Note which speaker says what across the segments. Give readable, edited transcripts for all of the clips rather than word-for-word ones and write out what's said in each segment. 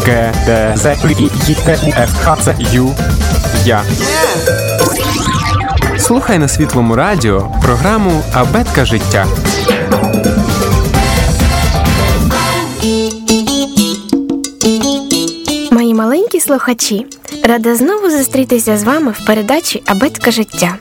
Speaker 1: Г, Д, З, І, Т, У, Ф, Х, Ц, Ю, Я. Слухай на Світлому радіо програму «Абетка життя».
Speaker 2: Мої маленькі слухачі, рада знову зустрітися з вами в передачі «Абетка життя».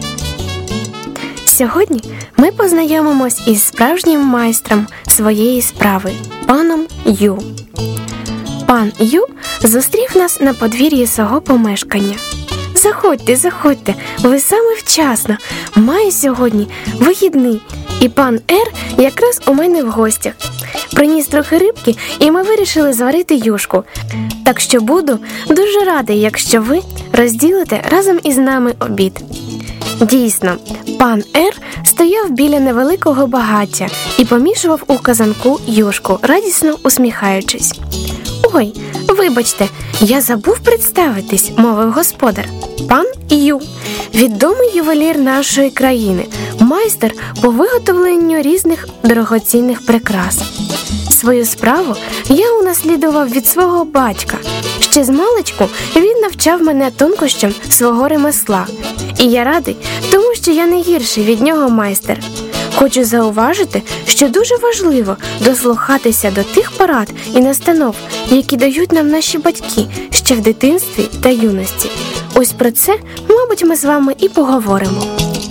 Speaker 2: Сьогодні ми познайомимось із справжнім майстром своєї справи – паном Ю. Пан Ю зустрів нас на подвір'ї свого помешкання. Заходьте, ви саме вчасно. Маю сьогодні вихідний, і пан Р якраз у мене в гостях. Приніс трохи рибки, і ми вирішили зварити юшку. Так що буду дуже радий, якщо ви розділите разом із нами обід. Дійсно, пан Р стояв біля невеликого багаття і помішував у казанку юшку, радісно усміхаючись. «Ой, вибачте, я забув представитись», – мовив господар. «Пан Ю, відомий ювелір нашої країни, майстер по виготовленню різних дорогоцінних прикрас. Свою справу я унаслідував від свого батька. Ще змалечку він навчав мене тонкощам свого ремесла. І я радий, тому що я не гірший від нього майстер. Хочу зауважити, що дуже важливо дослухатися до тих порад і настанов, які дають нам наші батьки ще в дитинстві та юності. Ось про це, мабуть, ми з вами і поговоримо.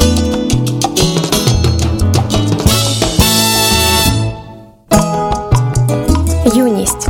Speaker 2: Юність.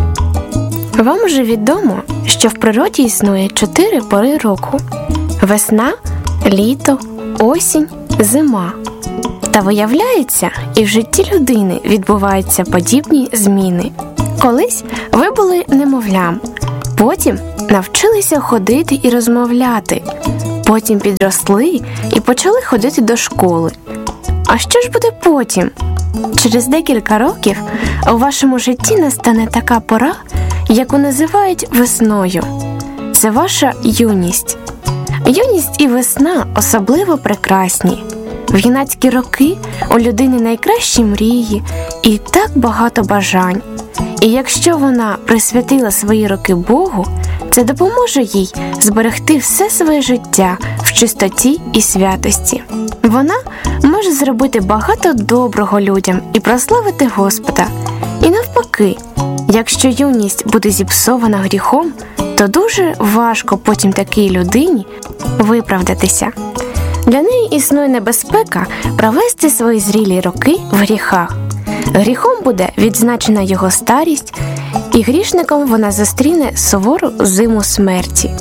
Speaker 2: Вам вже відомо, що в природі існує 4 пори року – весна, літо, осінь, зима. Та виявляється, і в житті людини відбуваються подібні зміни. Колись ви були немовлям, потім навчилися ходити і розмовляти, потім підросли і почали ходити до школи. А що ж буде потім? Через декілька років у вашому житті настане така пора, яку називають весною. Це ваша юність. Юність і весна особливо прекрасні. В юнацькі роки у людини найкращі мрії і так багато бажань. І якщо вона присвятила свої роки Богу, це допоможе їй зберегти все своє життя в чистоті і святості. Вона може зробити багато доброго людям і прославити Господа. І навпаки, якщо юність буде зіпсована гріхом, то дуже важко потім такій людині виправдатися. Для неї існує небезпека провести свої зрілі роки в гріхах. Гріхом буде відзначена його старість, і грішником вона зустріне сувору зиму смерті.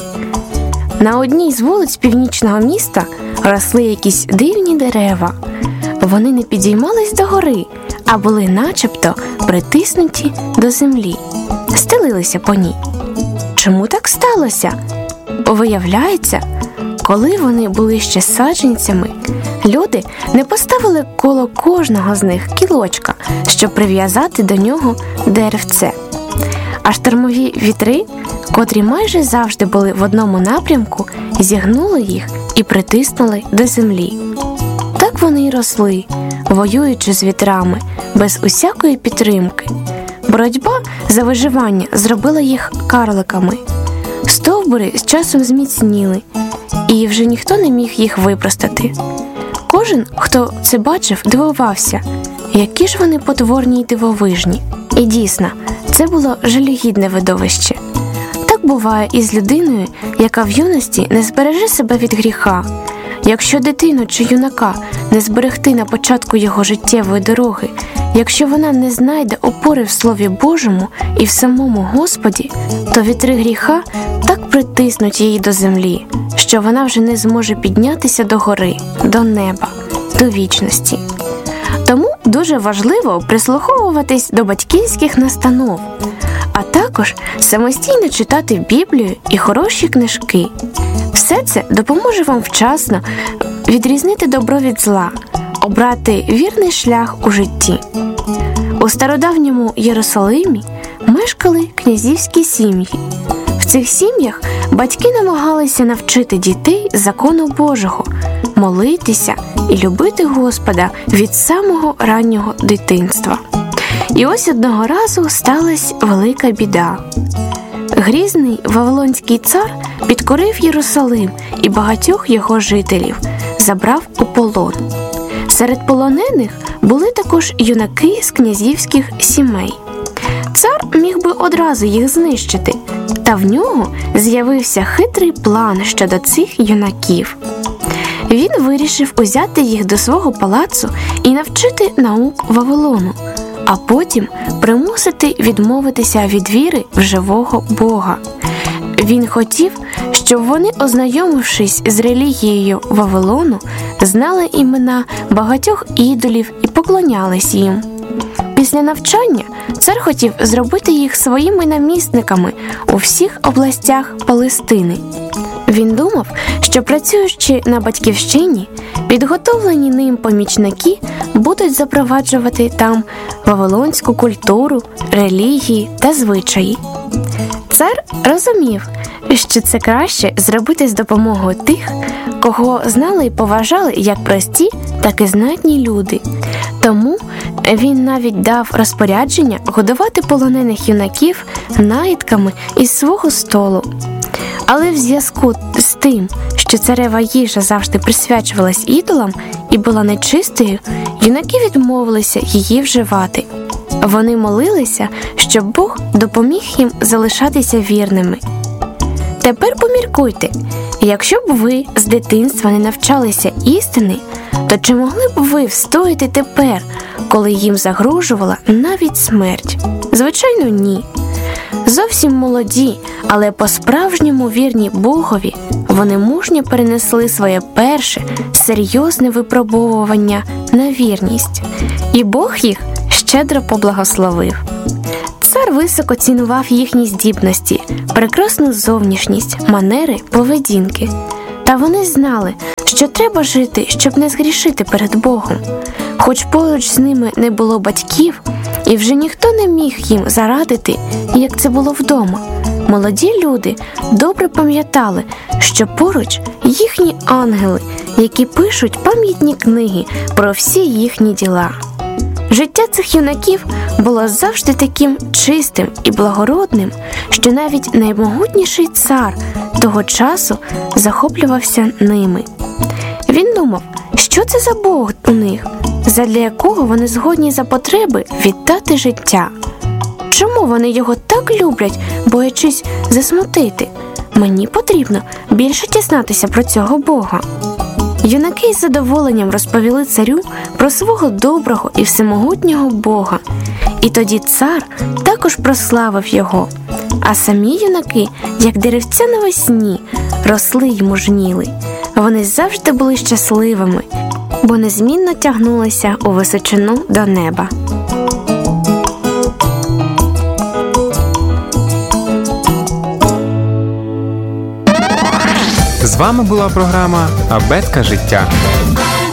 Speaker 2: На одній з вулиць північного міста росли якісь дивні дерева. Вони не підіймались догори, а були начебто притиснуті до землі, стелилися по ній. Чому так сталося? Виявляється, коли вони були ще саджанцями, люди не поставили коло кожного з них кілочка, щоб прив'язати до нього деревце. А штормові вітри, котрі майже завжди були в одному напрямку, зігнули їх і притиснули до землі. Так вони й росли, воюючи з вітрами, без усякої підтримки. Боротьба за виживання зробила їх карликами. Стовбури з часом зміцніли, і вже ніхто не міг їх випростати. Кожен, хто це бачив, дивувався, які ж вони потворні й дивовижні. І дійсно, це було жалюгідне видовище. Так буває і з людиною, яка в юності не збереже себе від гріха. Якщо дитину чи юнака не зберегти на початку його життєвої дороги, якщо вона не знайде опори в Слові Божому і в самому Господі, то вітри гріха так притиснуть її до землі, що вона вже не зможе піднятися до гори, до неба, до вічності. Тому дуже важливо прислуховуватись до батьківських настанов, а також самостійно читати Біблію і хороші книжки. Все це допоможе вам вчасно відрізнити добро від зла, обрати вірний шлях у житті. У стародавньому Єрусалимі мешкали князівські сім'ї. В цих сім'ях батьки намагалися навчити дітей закону Божого, молитися і любити Господа від самого раннього дитинства. І ось одного разу сталася велика біда. Грізний Вавилонський цар підкорив Єрусалим і багатьох його жителів забрав у полон. Серед полонених були також юнаки з князівських сімей. Цар міг би одразу їх знищити, та в нього з'явився хитрий план щодо цих юнаків. Він вирішив узяти їх до свого палацу і навчити наук Вавилону, а потім примусити відмовитися від віри в живого Бога. Він хотів, щоб вони, ознайомившись з релігією Вавилону, знали імена багатьох ідолів і поклонялись їм. Після навчання цар хотів зробити їх своїми намісниками у всіх областях Палестини. Він думав, що працюючи на батьківщині, підготовлені ним помічники будуть запроваджувати там вавилонську культуру, релігії та звичаї. Цар розумів, що це краще зробити з допомогою тих, кого знали і поважали як прості, так і знатні люди. Тому він навіть дав розпорядження годувати полонених юнаків наїдками із свого столу. Але в зв'язку з тим, що царева їжа завжди присвячувалась ідолам і була нечистою, юнаки відмовилися її вживати. Вони молилися, щоб Бог допоміг їм залишатися вірними. Тепер поміркуйте, якщо б ви з дитинства не навчалися істини, то чи могли б ви встояти тепер, коли їм загрожувала навіть смерть? Звичайно, ні. Зовсім молоді, але по-справжньому вірні Богові, вони мужньо перенесли своє перше серйозне випробовування на вірність. І Бог їх щедро поблагословив. Цар високо цінував їхні здібності, прекрасну зовнішність, манери, поведінки. Та вони знали, що треба жити, щоб не згрішити перед Богом. Хоч поруч з ними не було батьків, і вже ніхто не міг їм зарадити, як це було вдома. Молоді люди добре пам'ятали, що поруч їхні ангели, які пишуть пам'ятні книги про всі їхні діла. Життя цих юнаків було завжди таким чистим і благородним, що навіть наймогутніший цар того часу захоплювався ними. Він думав, що це за Бог у них, задля якого вони згодні за потреби віддати життя. Чому вони його так люблять, боячись засмутити? Мені потрібно більше дізнатися про цього Бога. Юнаки із задоволенням розповіли царю про свого доброго і всемогутнього Бога. І тоді цар також прославив його. А самі юнаки, як деревця навесні, росли й мужніли. Вони завжди були щасливими, бо незмінно тягнулися у височину до неба.
Speaker 1: З вами була програма «Абетка життя».